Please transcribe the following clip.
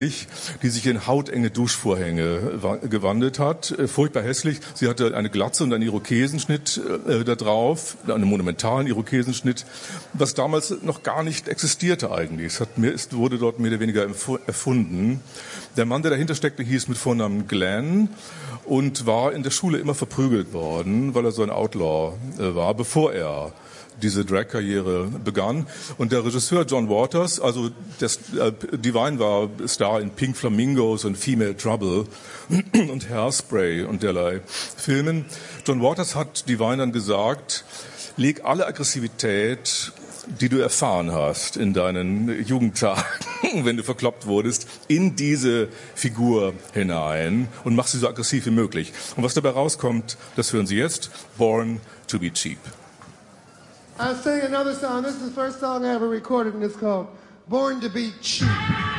die sich in hautenge Duschvorhänge gewandelt hat. Furchtbar hässlich. Sie hatte eine Glatze und einen Irokesenschnitt da drauf, einen monumentalen Irokesenschnitt, was damals noch gar nicht existierte eigentlich. Es wurde dort mehr oder weniger erfunden. Der Mann, der dahinter steckte, hieß mit Vornamen Glenn und war in der Schule immer verprügelt worden, weil er so ein Outlaw war, bevor er diese Drag-Karriere begann. Und der Regisseur John Waters, also Divine war Star in Pink Flamingos und Female Trouble und Hairspray und derlei Filmen. John Waters hat Divine dann gesagt, leg alle Aggressivität, die du erfahren hast in deinen Jugendtagen, wenn du verkloppt wurdest, in diese Figur hinein und mach sie so aggressiv wie möglich. Und was dabei rauskommt, das hören Sie jetzt. Born to be Cheap. I'll sing another song. This is the first song I ever recorded, and it's called Born to be Cheap.